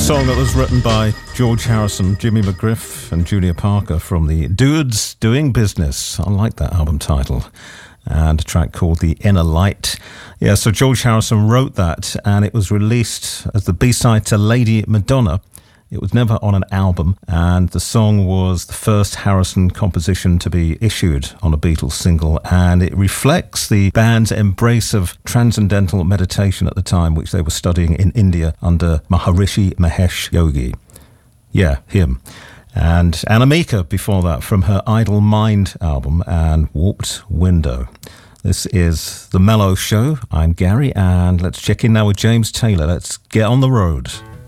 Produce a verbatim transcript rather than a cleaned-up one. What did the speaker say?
song that was written by George Harrison, Jimmy McGriff and Julia Parker from the Dudes Doing Business. I like that album title. And a track called The Inner Light. Yeah, so George Harrison wrote that, and it was released as the B-side to Lady Madonna. It was never on an album, and the song was the first Harrison composition to be issued on a Beatles single, and it reflects the band's embrace of transcendental meditation at the time, which they were studying in India under Maharishi Mahesh Yogi. Yeah, him. And Anamika before that from her Idle Mind album and Warped Window. This is The Mellow Show. I'm Gary, and let's check in now with James Taylor. Let's get on the road.